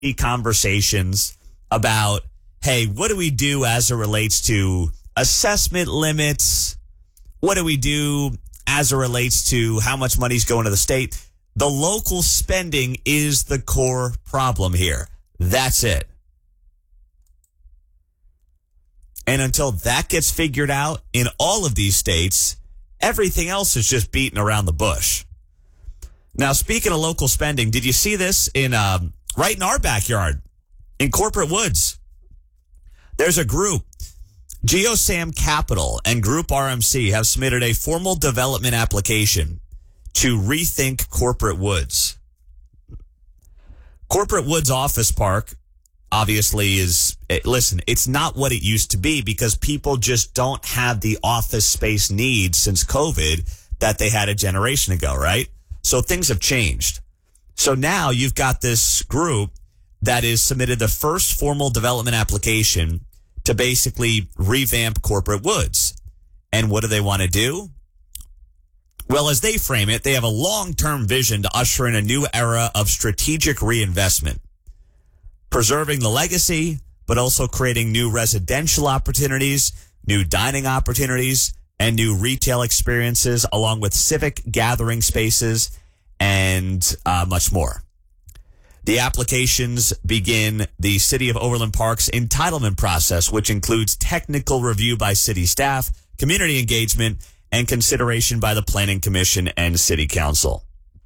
conversations about, hey, what do we do as it relates to assessment limits? What do we do as it relates to how much money's going to the state? The local spending is the core problem here. That's it. And until that gets figured out in all of these states, everything else is just beating around the bush. Now, speaking of local spending, did you see this in right in our backyard in Corporate Woods? There's a group, GeoSam Capital and Group RMC have submitted a formal development application to rethink Corporate Woods. Corporate Woods Office Park obviously is, listen, it's not what it used to be because people just don't have the office space needs since COVID that they had a generation ago, right? So things have changed. So now you've got this group that has submitted the first formal development application to basically revamp Corporate Woods. And what do they want to do? Well, as they frame it, they have a long-term vision to usher in a new era of strategic reinvestment, preserving the legacy, but also creating new residential opportunities, new dining opportunities, and new retail experiences, along with civic gathering spaces and much more. The applications begin the City of Overland Park's entitlement process, which includes technical review by city staff, community engagement, and consideration by the Planning Commission and City Council.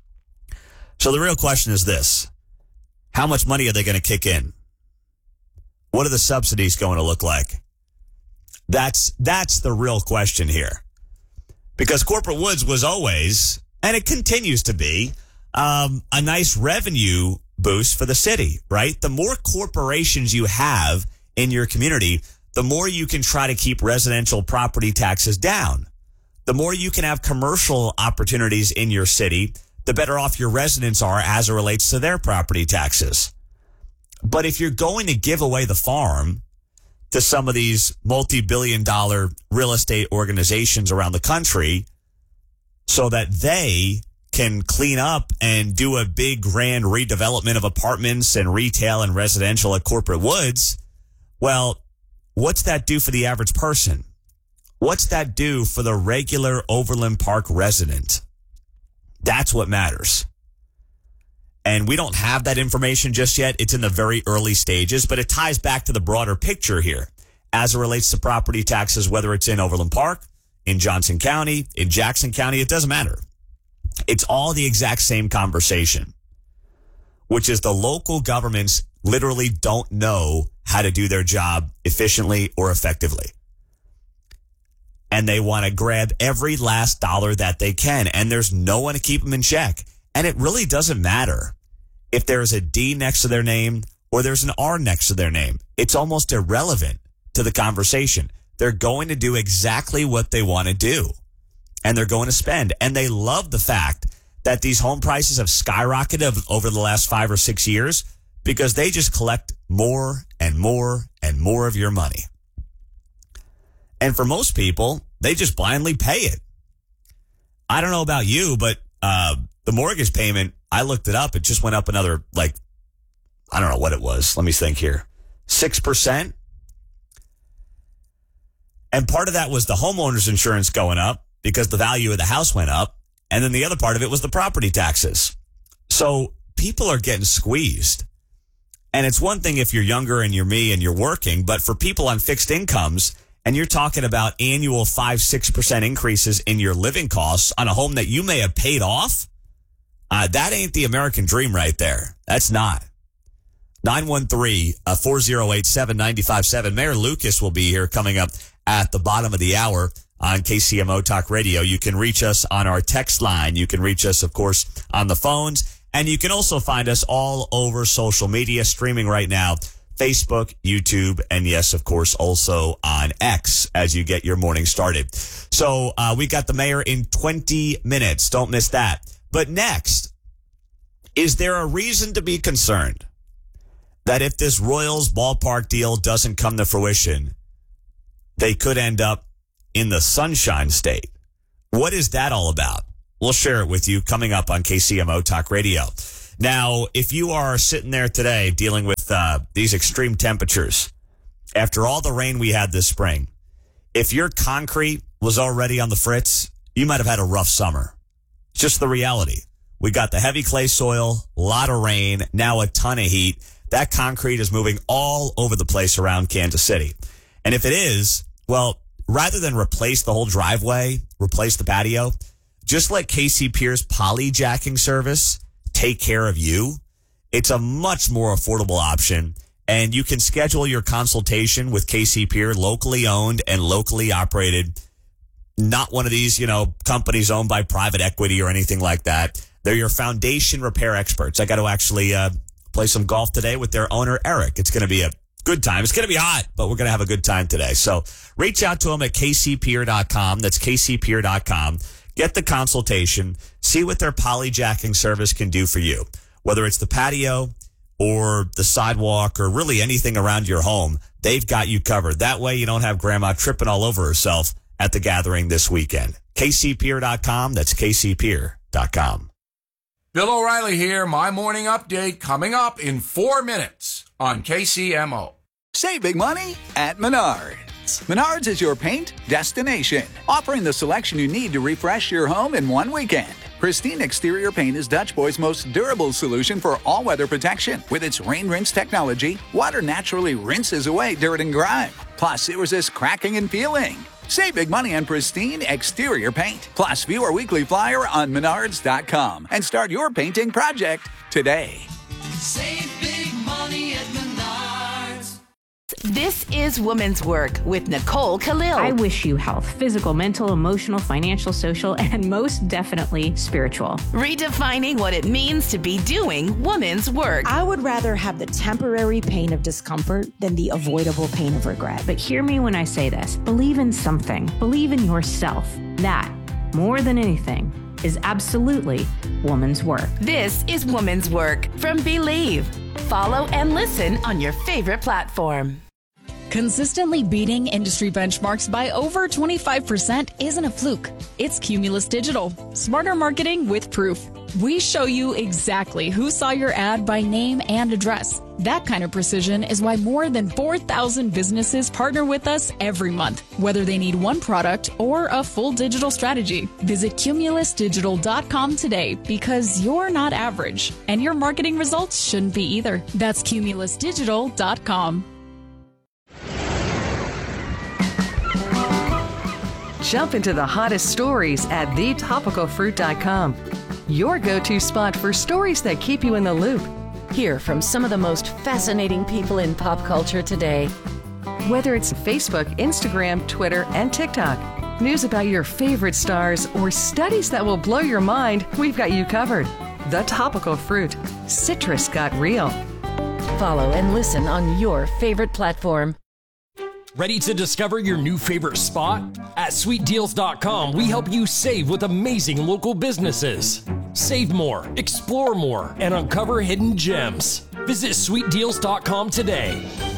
So the real question is this: how much money are they going to kick in? What are the subsidies going to look like? That's the real question here. Because Corporate Woods was always, and it continues to be, a nice revenue boost for the city, right? The more corporations you have in your community, the more you can try to keep residential property taxes down. The more you can have commercial opportunities in your city, the better off your residents are as it relates to their property taxes. But if you're going to give away the farm to some of these multi-billion-dollar real estate organizations around the country so that they can clean up and do a big grand redevelopment of apartments and retail and residential at Corporate Woods, well, what's that do for the average person? What's that do for the regular Overland Park resident? That's what matters. And we don't have that information just yet. It's in the very early stages, but it ties back to the broader picture here as it relates to property taxes, whether it's in Overland Park, in Johnson County, in Jackson County, it doesn't matter. It's all the exact same conversation, which is the local governments literally don't know how to do their job efficiently or effectively. And they want to grab every last dollar that they can, and there's no one to keep them in check. And it really doesn't matter if there's a D next to their name or there's an R next to their name. It's almost irrelevant to the conversation. They're going to do exactly what they want to do, and they're going to spend. And they love the fact that these home prices have skyrocketed over the last 5 or 6 years because they just collect more and more and more of your money. And for most people, they just blindly pay it. I don't know about you, but the mortgage payment, I looked it up. It just went up another, I don't know what it was. Let me think here. 6%. And part of that was the homeowner's insurance going up because the value of the house went up. And then the other part of it was the property taxes. So people are getting squeezed. And it's one thing if you're younger and you're me and you're working, but for people on fixed incomes, and you're talking about annual 5-6% increases in your living costs on a home that you may have paid off, that ain't the American dream right there. That's not. 913-408-7957. Mayor Lucas will be here coming up at the bottom of the hour on KCMO Talk Radio. You can reach us on our text line. You can reach us, of course, on the phones. And you can also find us all over social media, streaming right now. Facebook, YouTube, and yes, of course, also on X as you get your morning started. So we got the mayor in 20 minutes. Don't miss that. But next, is there a reason to be concerned that if this Royals ballpark deal doesn't come to fruition, they could end up in the Sunshine State? What is that all about? We'll share it with you coming up on KCMO Talk Radio. Now, if you are sitting there today dealing with these extreme temperatures, after all the rain we had this spring, if your concrete was already on the fritz, you might have had a rough summer. It's just the reality. We got the heavy clay soil, a lot of rain, now a ton of heat. That concrete is moving all over the place around Kansas City. And if it is, well, rather than replace the whole driveway, replace the patio, just let KC Pierre's poly jacking service take care of you. It's a much more affordable option, and you can schedule your consultation with KC Pierre, locally owned and locally operated. Not one of these, companies owned by private equity or anything like that. They're your foundation repair experts. I got to actually play some golf today with their owner, Eric. It's going to be a good time. It's going to be hot, but we're going to have a good time today. So reach out to them at kcpier.com. That's kcpier.com. Get the consultation. See what their polyjacking service can do for you. Whether it's the patio or the sidewalk or really anything around your home, they've got you covered. That way you don't have grandma tripping all over herself at the gathering this weekend. kcpier.com. That's kcpier.com. Bill O'Reilly here. My morning update coming up in 4 minutes on KCMO. Save big money at Menards. Menards is your paint destination, offering the selection you need to refresh your home in one weekend. Pristine Exterior Paint is Dutch Boy's most durable solution for all-weather protection. With its rain rinse technology, water naturally rinses away dirt and grime. Plus, it resists cracking and peeling. Save big money on Pristine Exterior Paint. Plus, view our weekly flyer on Menards.com and start your painting project today. Save big money at Menards. This is Woman's Work with Nicole Khalil. I wish you health, physical, mental, emotional, financial, social, and most definitely spiritual. Redefining what it means to be doing woman's work. I would rather have the temporary pain of discomfort than the avoidable pain of regret. But hear me when I say this. Believe in something. Believe in yourself. That, more than anything, is absolutely woman's work. This is Woman's Work from Believe. Follow and listen on your favorite platform. Consistently beating industry benchmarks by over 25% isn't a fluke. It's Cumulus Digital. Smarter marketing with proof. We show you exactly who saw your ad by name and address. That kind of precision is why more than 4,000 businesses partner with us every month, whether they need one product or a full digital strategy. Visit cumulusdigital.com today because you're not average, and your marketing results shouldn't be either. That's cumulusdigital.com. Jump into the hottest stories at thetopicalfruit.com. Your go-to spot for stories that keep you in the loop. Hear from some of the most fascinating people in pop culture today. Whether it's Facebook, Instagram, Twitter, and TikTok, news about your favorite stars, or studies that will blow your mind, we've got you covered. The Topical Fruit. Citrus got real. Follow and listen on your favorite platform. Ready to discover your new favorite spot? At sweetdeals.com, we help you save with amazing local businesses. Save more, explore more, and uncover hidden gems. Visit sweetdeals.com today.